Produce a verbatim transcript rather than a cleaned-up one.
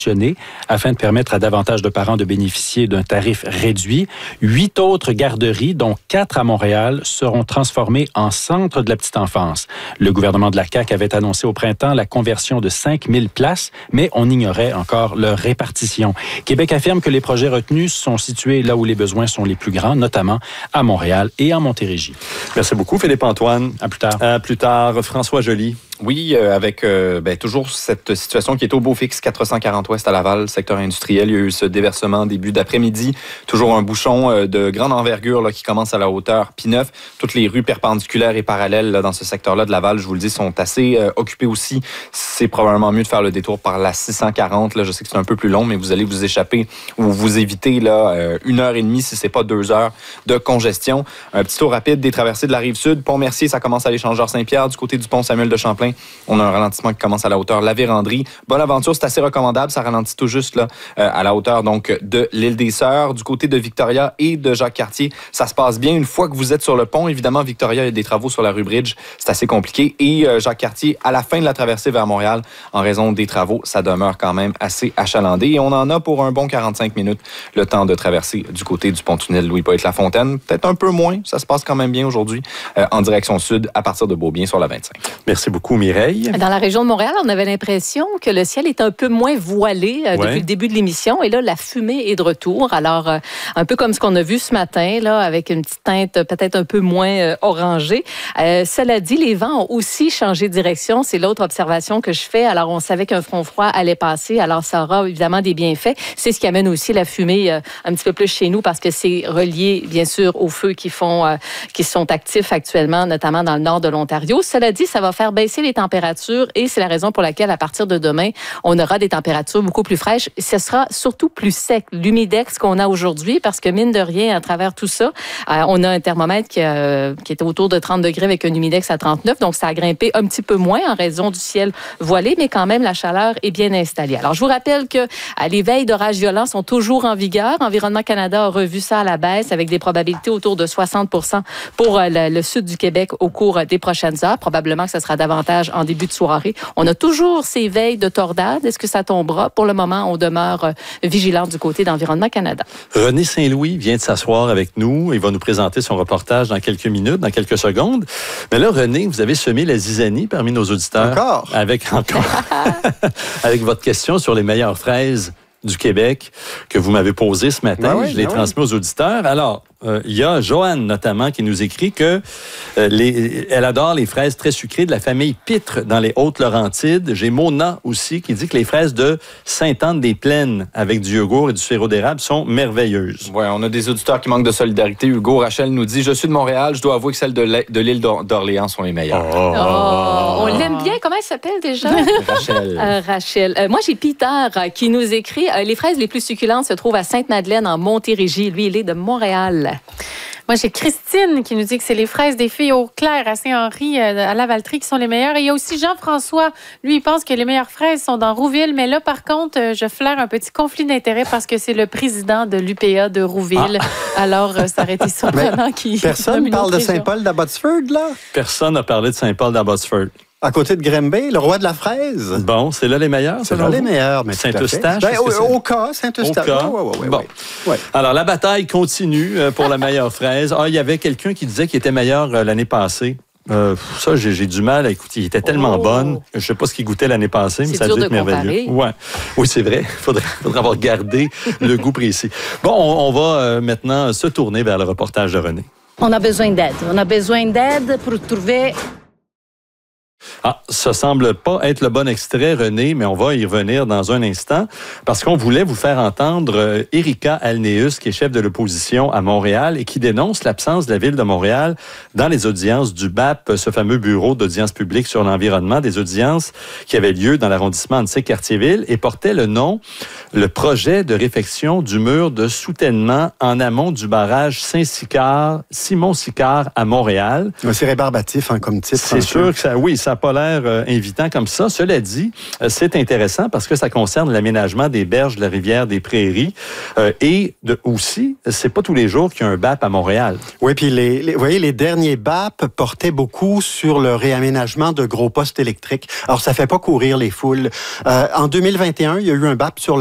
afin de permettre à davantage de parents de bénéficier d'un tarif réduit. Huit autres garderies, dont quatre à Montréal, seront transformées en centres de la petite enfance. Le gouvernement de la C A Q avait annoncé au printemps la conversion de cinq mille places, mais on ignorait encore leur répartition. Québec affirme que les projets retenus sont situés là où les besoins sont les plus grands, notamment à Montréal et en Montérégie. Merci beaucoup, Philippe-Antoine. À plus tard. À plus tard, François Joly. Oui, euh, avec euh, ben, toujours cette situation qui est au Beaufix, quatre cent quarante Ouest à Laval, secteur industriel. Il y a eu ce déversement début d'après-midi. Toujours un bouchon euh, de grande envergure là, qui commence à la hauteur P neuf. Toutes les rues perpendiculaires et parallèles là, dans ce secteur-là de Laval, je vous le dis, sont assez euh, occupées aussi. C'est probablement mieux de faire le détour par la six cent quarante. Là. Je sais que c'est un peu plus long, mais vous allez vous échapper ou vous éviter là, euh, une heure et demie, si c'est pas deux heures de congestion. Un petit tour rapide des traversées de la Rive-Sud. Pont-Mercier, ça commence à l'échangeur Saint-Pierre. Du côté du pont Samuel de Champlain, on a un ralentissement qui commence à la hauteur de la Vérandrie. Bonaventure, c'est assez recommandable. Ça ralentit tout juste là, euh, à la hauteur donc de l'île des Sœurs. Du côté de Victoria et de Jacques-Cartier, ça se passe bien. Une fois que vous êtes sur le pont, évidemment, Victoria, il y a des travaux sur la rue Bridge. C'est assez compliqué. Et euh, Jacques-Cartier, à la fin de la traversée vers Montréal, en raison des travaux, ça demeure quand même assez achalandé. Et on en a pour un bon quarante-cinq minutes le temps de traverser du côté du pont-tunnel Louis-Poët-Lafontaine. Peut-être un peu moins. Ça se passe quand même bien aujourd'hui euh, en direction sud à partir de Beaubien sur la vingt-cinq. Merci beaucoup, Mireille. Dans la région de Montréal, on avait l'impression que le ciel est un peu moins voilé euh, ouais. depuis le début de l'émission. Et là, la fumée est de retour. Alors, euh, un peu comme ce qu'on a vu ce matin, là, avec une petite teinte peut-être un peu moins euh, orangée. Euh, cela dit, les vents ont aussi changé de direction. C'est l'autre observation que je fais. Alors, on savait qu'un front froid allait passer. Alors, ça aura évidemment des bienfaits. C'est ce qui amène aussi la fumée euh, un petit peu plus chez nous parce que c'est relié, bien sûr, aux feux qui font, euh, qui sont actifs actuellement, notamment dans le nord de l'Ontario. Cela dit, ça va faire baisser les températures et c'est la raison pour laquelle, à partir de demain, on aura des températures beaucoup plus fraîches. Ce sera surtout plus sec. L'humidex qu'on a aujourd'hui, parce que mine de rien, à travers tout ça, euh, on a un thermomètre qui, euh, qui est autour de trente degrés avec un humidex à trente-neuf, donc ça a grimpé un petit peu moins en raison du ciel voilé, mais quand même, la chaleur est bien installée. Alors, je vous rappelle que euh, les veilles d'orages violents sont toujours en vigueur. Environnement Canada a revu ça à la baisse avec des probabilités autour de soixante pour cent pour euh, le, le sud du Québec au cours des prochaines heures. Probablement que ce sera davantage en début de soirée. On a toujours ces veilles de tornades. Est-ce que ça tombera? Pour le moment, on demeure euh, vigilant du côté d'Environnement Canada. René Saint-Louis vient de s'asseoir avec nous. Il va nous présenter son reportage dans quelques minutes, dans quelques secondes. Mais là, René, vous avez semé la zizanie parmi nos auditeurs. Encore? Avec encore. avec votre question sur les meilleures fraises du Québec que vous m'avez posée ce matin. Ben oui, je l'ai ben transmis oui. aux auditeurs. Alors, euh, il y a Joanne, notamment, qui nous écrit que euh, les, elle adore les fraises très sucrées de la famille Pitre dans les Hautes-Laurentides. J'ai Mona aussi qui dit que les fraises de Sainte-Anne-des-Plaines avec du yogourt et du sirop d'érable sont merveilleuses. Oui, on a des auditeurs qui manquent de solidarité. Hugo Rachel nous dit « Je suis de Montréal, je dois avouer que celles de, de l'île d'Orléans sont les meilleures. Oh. » Oh, on l'aime bien. Comment elle s'appelle déjà? Rachel. Euh, Rachel. Euh, moi, j'ai Peter euh, qui nous écrit euh, « Les fraises les plus succulentes se trouvent à Sainte-Madeleine en Montérégie. » Lui, il est de Montréal. Moi, j'ai Christine qui nous dit que c'est les fraises des filles au clair à Saint-Henri, euh, à Lavaltrie, qui sont les meilleures. Et il y a aussi Jean-François. Lui, il pense que les meilleures fraises sont dans Rouville. Mais là, par contre, euh, je flaire un petit conflit d'intérêt parce que c'est le président de l'U P A de Rouville. Ah. Alors, euh, ça aurait été surprenant qu'il... Personne ne parle de Saint-Paul d'Abbotsford, là? Personne n'a parlé de Saint-Paul d'Abbotsford. À côté de Granby, le roi de la fraise. Bon, c'est là les meilleurs. C'est là les meilleurs. Mais Saint-Eustache. Ben, au, au cas, Saint-Eustache. Au cas. Ouais, ouais, ouais, bon. Ouais. Ouais. Alors, la bataille continue pour la meilleure fraise. Ah, il y avait quelqu'un qui disait qu'il était meilleur l'année passée. Euh, ça, j'ai, j'ai du mal à écouter. Il était tellement oh. bonne. Je ne sais pas ce qu'il goûtait l'année passée, mais c'est ça a dû être merveilleux. Ouais. Oui, c'est vrai. Il faudrait, faudrait avoir gardé le goût précis. Bon, on, on va euh, maintenant se tourner vers le reportage de René. On a besoin d'aide. On a besoin d'aide pour trouver... Ah, ça semble pas être le bon extrait, René, mais on va y revenir dans un instant parce qu'on voulait vous faire entendre euh, Erika Alnéus, qui est chef de l'opposition à Montréal et qui dénonce l'absence de la Ville de Montréal dans les audiences du B A P, ce fameux bureau d'audience publique sur l'environnement, des audiences qui avaient lieu dans l'arrondissement Antique-Cartierville et portait le nom, le projet de réfection du mur de soutènement en amont du barrage Saint-Sicard, Simon-Sicard à Montréal. C'est rébarbatif hein, comme titre. C'est sûr que ça, oui, ça ça n'a pas l'air euh, invitant comme ça. Cela dit, euh, c'est intéressant parce que ça concerne l'aménagement des berges de la rivière des Prairies euh, et de, aussi, c'est pas tous les jours qu'il y a un B A P à Montréal. Oui, puis les, les, vous voyez, les derniers B A P portaient beaucoup sur le réaménagement de gros postes électriques. Alors, ça fait pas courir les foules. Euh, en deux mille vingt et un, il y a eu un B A P sur